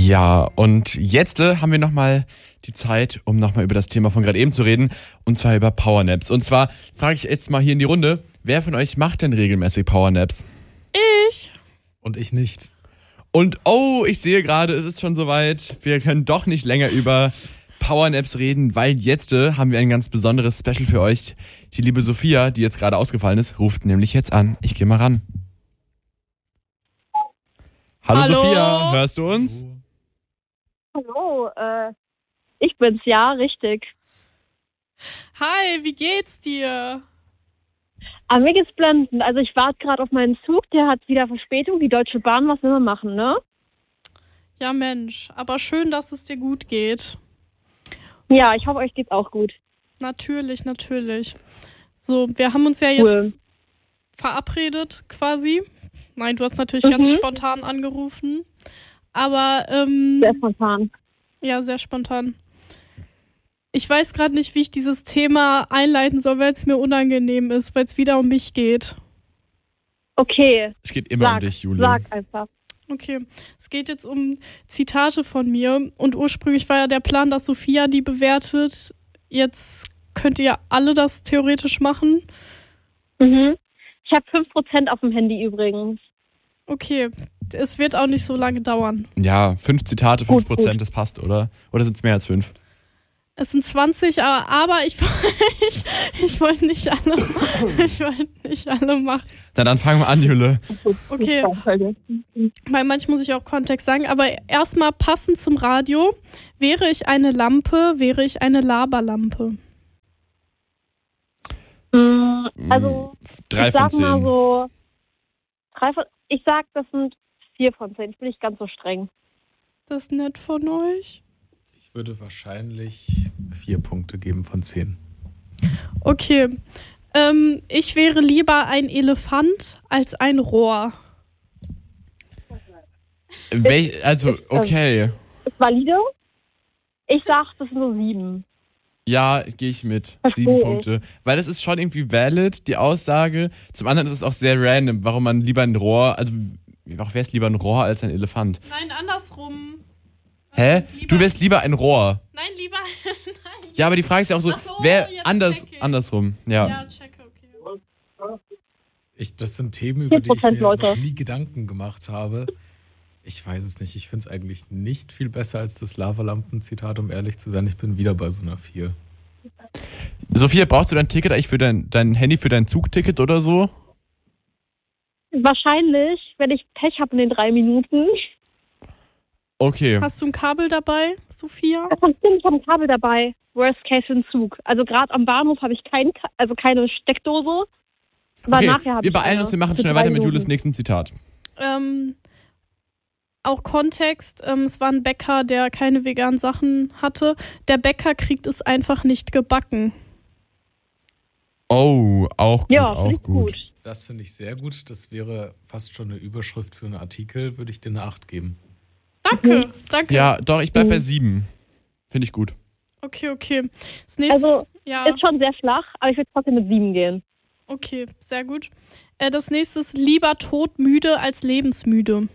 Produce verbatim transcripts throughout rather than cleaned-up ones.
Ja, und jetzt äh, haben wir nochmal die Zeit, um nochmal über das Thema von gerade eben zu reden, und zwar über Powernaps. Und zwar frage ich jetzt mal hier in die Runde, wer von euch macht denn regelmäßig Powernaps? Ich. Und ich nicht. Und oh, ich sehe gerade, es ist schon soweit, wir können doch nicht länger über Powernaps reden, weil jetzt äh, haben wir ein ganz besonderes Special für euch. Die liebe Sophia, die jetzt gerade ausgefallen ist, ruft nämlich jetzt an. Ich gehe mal ran. Hallo, Hallo Sophia, hörst du uns? Hallo, äh, ich bin's, ja, richtig. Hi, wie geht's dir? Aber mir geht's blendend. Also ich warte gerade auf meinen Zug, der hat wieder Verspätung. Die Deutsche Bahn, was will man machen, ne? Ja, Mensch, aber schön, dass es dir gut geht. Ja, ich hoffe, euch geht's auch gut. Natürlich, natürlich. So, wir haben uns ja jetzt Cool. verabredet, quasi. Nein, du hast natürlich Mhm. ganz spontan angerufen. Aber, ähm, Sehr spontan. ja, sehr spontan. Ich weiß gerade nicht, wie ich dieses Thema einleiten soll, weil es mir unangenehm ist, weil es wieder um mich geht. Okay, Es geht immer sag, um dich, Julia. sag einfach. Okay, es geht jetzt um Zitate von mir. Und ursprünglich war ja der Plan, dass Sophia die bewertet. Jetzt könnt ihr alle das theoretisch machen. Mhm. Ich habe fünf Prozent auf dem Handy übrigens. Okay, es wird auch nicht so lange dauern. Ja, fünf Zitate, fünf Gut, Prozent, gut. das passt, oder? Oder sind es mehr als fünf? Es sind zwanzig, aber, aber ich, ich, ich wollte nicht alle, ich wollte nicht alle machen. Na dann fangen wir an, Jule. Okay, weil manchmal muss ich auch Kontext sagen, aber erstmal passend zum Radio. Wäre ich eine Lampe, wäre ich eine Laberlampe. Mm, Also, Drei ich von sag mal zehn. so, drei von, ich sag, das sind vier von zehn. Ich bin nicht ganz so streng. Das ist nett von euch. Ich würde wahrscheinlich vier Punkte geben von zehn. Okay, ähm, ich wäre lieber ein Elefant als ein Rohr. Welch, also, okay. Ist valide? Ich sag, das sind so sieben. Ja, gehe ich mit. Versteh Sieben ich. Punkte. Weil das ist schon irgendwie valid, die Aussage. Zum anderen ist es auch sehr random, warum man lieber ein Rohr, also auch wäre es lieber ein Rohr als ein Elefant. Nein, andersrum. Hä? Lieber- Du wärst lieber ein Rohr. Nein, lieber. Nein. Ja, aber die Frage ist ja auch so, Ach so, wer jetzt anders, check ich. andersrum. Ja. Ja, checke, okay. Ich, das sind Themen, über die ich vier Prozent mir Leute. noch nie Gedanken gemacht habe. Ich weiß es nicht. Ich finde es eigentlich nicht viel besser als das Lavalampen-Zitat, um ehrlich zu sein. Ich bin wieder bei so einer vier. Sophia, brauchst du dein Ticket eigentlich für dein, dein Handy für dein Zugticket oder so? Wahrscheinlich, wenn ich Pech habe in den drei Minuten. Okay. Hast du ein Kabel dabei, Sophia? Das stimmt, ich habe ein Kabel dabei. Worst case im Zug. Also gerade am Bahnhof habe ich kein, Ka- also keine Steckdose. Aber Okay, nachher habe wir ich beeilen eine. uns, wir machen Für schnell drei weiter mit Minuten. Jules nächsten Zitat. Ähm, auch Kontext, ähm, es war ein Bäcker, der keine veganen Sachen hatte. Der Bäcker kriegt es einfach nicht gebacken. Oh, auch gut, Ja, auch finde ich gut. gut. Das finde ich sehr gut. Das wäre fast schon eine Überschrift für einen Artikel. Würde ich dir eine acht geben. Danke, danke. Ja, doch, ich bleib bei Mhm. sieben. Finde ich gut. Okay, okay. Das nächste, Also, ja, Ist schon sehr flach, aber ich würde trotzdem mit sieben gehen. okay, sehr gut. Äh, das nächste ist lieber todmüde als lebensmüde.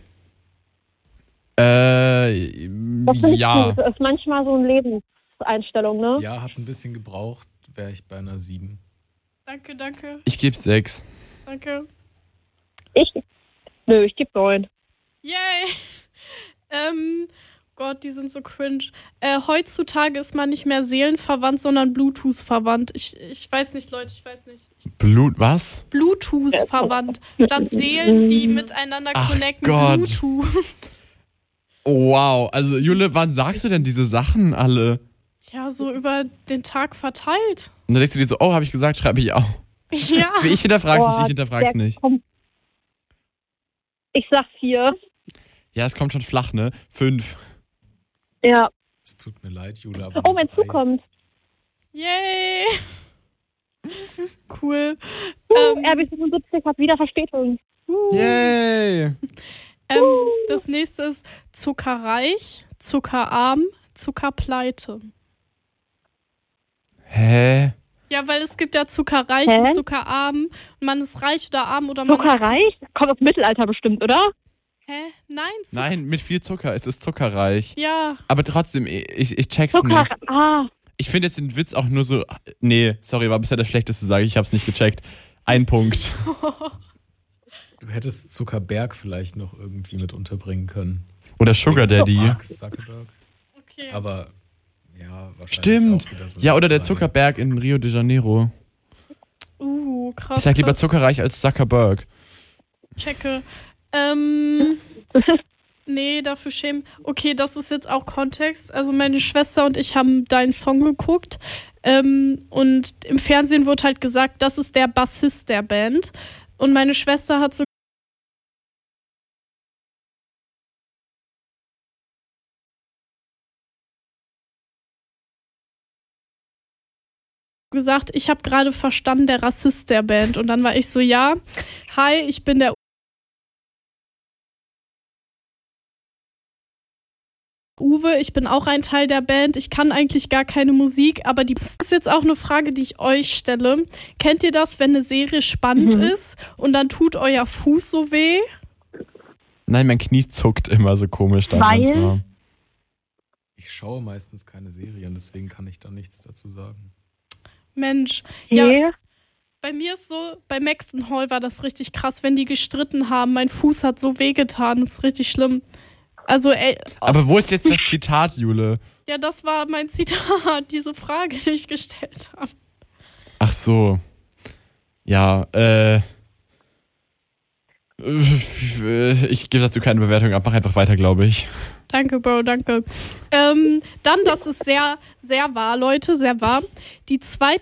Äh, Das finde ich ja. gut. Das ist manchmal so eine Lebenseinstellung, ne? Ja, hat ein bisschen gebraucht. Wäre ich bei einer sieben. Danke, danke, Ich gebe sechs. danke. Ich, nö, ich gebe neun. Yay! ähm, Gott, die sind so cringe. Äh, heutzutage ist man nicht mehr seelenverwandt, sondern Bluetooth-verwandt. Ich, ich weiß nicht, Leute, ich weiß nicht. Ich, Blut, was? Bluetooth-verwandt. Statt Seelen, die miteinander Ach connecten, Gott. Bluetooth. Oh, wow. Also, Jule, wann sagst du denn diese Sachen alle? Ja, so über den Tag verteilt. Und dann denkst du dir so, oh, habe ich gesagt, schreibe ich auch. Ja. Ich hinterfrag's nicht, Boah, ich hinterfrag's der nicht. kommt- Ich sag vier. Ja, es kommt schon flach, ne? Fünf. Ja. Es tut mir leid, Jule, aber Oh, eine mein drei. Zug kommt. Yay! Cool. Uh, Ähm, R B fünfundsiebzig hat wieder Verspätung. uh. Yay! Ähm, das nächste ist zuckerreich, zuckerarm, zuckerpleite. Hä? Ja, weil es gibt ja zuckerreich Hä? und zuckerarm. Und man ist reich oder arm oder man ist... Zuckerreich? Kommt aus dem Mittelalter bestimmt, oder? Hä? Nein, Zucker. Nein, mit viel Zucker. Es ist zuckerreich. Ja. Aber trotzdem, ich, ich check's Zucker. nicht. Ah, Ich finde jetzt den Witz auch nur so. Nee, sorry, war bisher das Schlechteste, sage ich. Ich hab's nicht gecheckt. Ein Punkt. Du hättest Zuckerberg vielleicht noch irgendwie mit unterbringen können. Oder Sugar Daddy. Mark Zuckerberg. Okay. Aber ja, wahrscheinlich Stimmt. auch wieder so Ja, oder der drei. Zuckerberg in Rio de Janeiro. Uh, krass. Ich sag lieber krass. zuckerreich als Zuckerberg. Checke. Ähm. Nee, dafür schämen. Okay, das ist jetzt auch Kontext. Also meine Schwester und ich haben deinen Song geguckt. Ähm, und im Fernsehen wurde halt gesagt, das ist der Bassist der Band. Und meine Schwester hat so gesagt, ich habe gerade verstanden, der Rassist der Band. Und dann war ich so, ja, hi, ich bin der Uwe, ich bin auch ein Teil der Band. Ich kann eigentlich gar keine Musik, aber die das ist jetzt auch eine Frage, die ich euch stelle. Kennt ihr das, wenn eine Serie spannend Mhm. ist und dann tut euer Fuß so weh? Nein, mein Knie zuckt immer so komisch dann Weil? manchmal. Ich schaue meistens keine Serien, deswegen kann ich da nichts dazu sagen. Mensch, ja, okay. bei mir ist so, bei Maxton Hall war das richtig krass, wenn die gestritten haben. Mein Fuß hat so wehgetan, das ist richtig schlimm. Also, ey, Aber wo ist jetzt das Zitat, Jule? ja, das war mein Zitat, diese Frage, die ich gestellt habe. Ach so. Ja, äh. Ich gebe dazu keine Bewertung ab, mach einfach weiter, glaube ich. Danke, Bro, danke. Ähm, dann, das ist sehr, sehr wahr, Leute, sehr wahr. Die zweite